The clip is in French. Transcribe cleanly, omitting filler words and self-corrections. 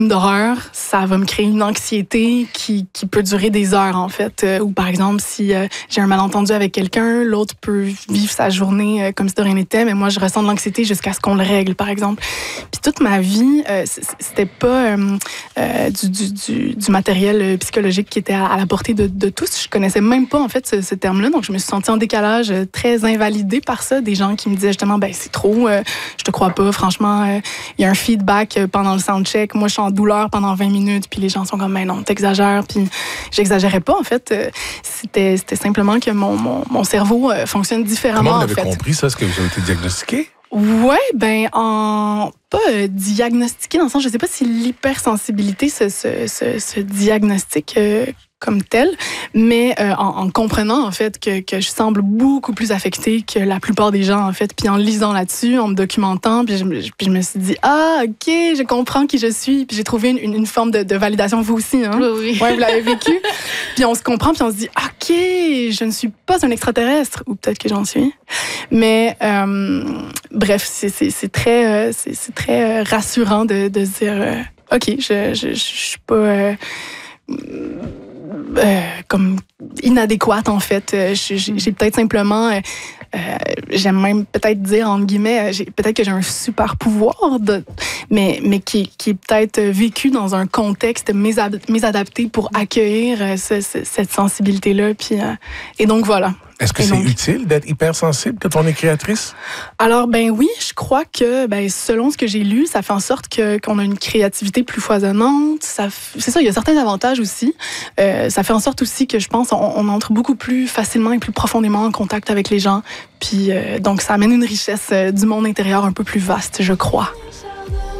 d'horreur, ça va me créer une anxiété qui peut durer des heures, en fait. Ou par exemple, si j'ai un malentendu avec quelqu'un, l'autre peut vivre sa journée comme si de rien n'était, mais moi, je ressens de l'anxiété jusqu'à ce qu'on le règle, par exemple. Puis toute ma vie, c'était pas du matériel psychologique qui était à la portée de tous. Je connaissais même pas, en fait, ce terme-là. Donc, je me suis sentie en décalage, très invalidée par ça. Des gens qui me disaient justement, ben c'est trop, je te crois pas, franchement, il y a un feedback pendant le soundcheck. Moi, je suis en douleur pendant 20 minutes, puis les gens sont comme, mais non, t'exagères. Puis j'exagérais pas, en fait. C'était simplement que mon cerveau fonctionne différemment. Comment vous avez compris ça? Est-ce que vous avez été diagnostiqué? Ouais, ben pas diagnostiqué dans le sens, je sais pas si l'hypersensibilité se diagnostique comme tel, mais en comprenant en fait que je semble beaucoup plus affectée que la plupart des gens en fait, puis en lisant là-dessus, en me documentant, puis je me suis dit ok, je comprends qui je suis, puis j'ai trouvé une forme de validation, vous aussi, hein? Oui. Ouais, vous l'avez vécu, puis on se comprend, puis on se dit ok, je ne suis pas un extraterrestre, ou peut-être que j'en suis, mais bref, c'est très rassurant de se dire ok, je suis pas comme inadéquate, en fait. J'ai peut-être simplement, j'aime même peut-être dire, entre guillemets, peut-être que j'ai un super pouvoir, mais qui est peut-être vécu dans un contexte mésadapté pour accueillir cette sensibilité-là. Puis, et donc, voilà. Est-ce que c'est utile d'être hypersensible quand on est créatrice? Alors, ben oui, je crois que, selon ce que j'ai lu, ça fait en sorte qu'on a une créativité plus foisonnante. C'est ça, il y a certains avantages aussi. Ça fait en sorte aussi que, je pense, on entre beaucoup plus facilement et plus profondément en contact avec les gens. Puis, donc, ça amène une richesse du monde intérieur un peu plus vaste, je crois.